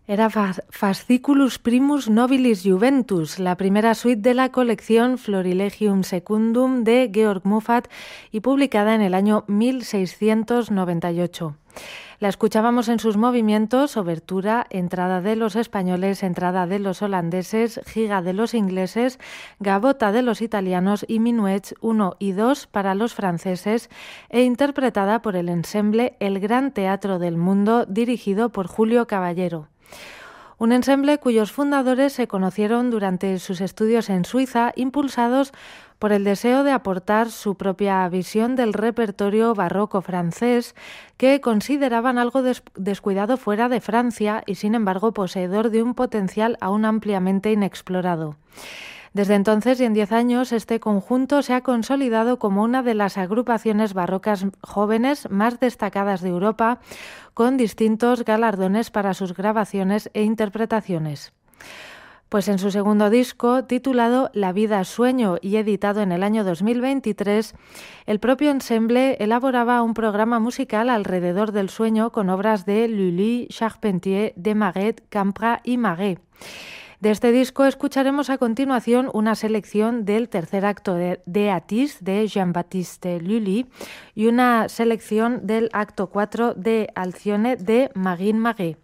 Era Fasciculus Primus Nobilis Juventus, la primera suite de la colección Florilegium Secundum de Georg Muffat y publicada en el año 1698. La escuchábamos en sus movimientos: obertura, entrada de los españoles, entrada de los holandeses, giga de los ingleses, gavota de los italianos y minuets 1 y 2 para los franceses, e interpretada por el ensemble El Gran Teatro del Mundo, dirigido por Julio Caballero. Un ensemble cuyos fundadores se conocieron durante sus estudios en Suiza, impulsados por el deseo de aportar su propia visión del repertorio barroco francés, que consideraban algo descuidado fuera de Francia y, sin embargo, poseedor de un potencial aún ampliamente inexplorado. Desde entonces y en 10 años, este conjunto se ha consolidado como una de las agrupaciones barrocas jóvenes más destacadas de Europa, con distintos galardones para sus grabaciones e interpretaciones. Pues en su segundo disco, titulado La vida sueño y editado en el año 2023, el propio ensemble elaboraba un programa musical alrededor del sueño con obras de Lully, Charpentier, Desmarets, Campra y Marais. De este disco escucharemos a continuación una selección del tercer acto de Atis de Jean-Baptiste Lully y una selección del acto 4 de Alcione de Magin Marais.